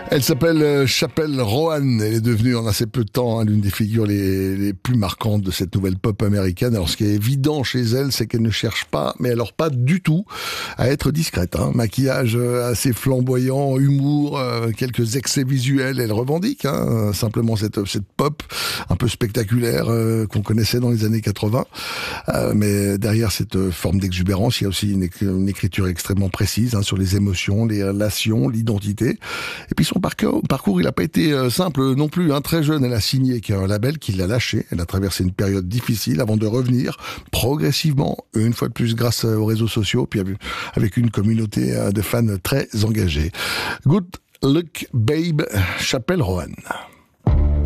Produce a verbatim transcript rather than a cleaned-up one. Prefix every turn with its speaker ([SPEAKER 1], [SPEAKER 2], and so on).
[SPEAKER 1] Elle s'appelle euh, Chappell Roan. Elle est devenue en assez peu de temps hein, l'une des figures les, les plus marquantes de cette nouvelle pop américaine. Alors ce qui est évident chez elle, c'est qu'elle ne cherche pas, mais alors pas du tout, à être discrète. Hein. Maquillage euh, assez flamboyant, humour, euh, quelques excès visuels. Elle revendique hein, simplement cette, cette pop un peu spectaculaire euh, qu'on connaissait dans les années quatre-vingts. Euh, mais derrière cette forme d'exubérance, il y a aussi une, une écriture extrêmement précise hein, sur les émotions, les relations, l'identité. Et puis son parcours, parcours il n'a pas été euh, simple non plus. Hein. Très jeune, elle a signé avec un label qui l'a lâché. Elle a traversé une période difficile avant de revenir progressivement, une fois de plus grâce aux réseaux sociaux, puis avec une communauté de fans très engagée. Good luck, babe, Chappell Roan.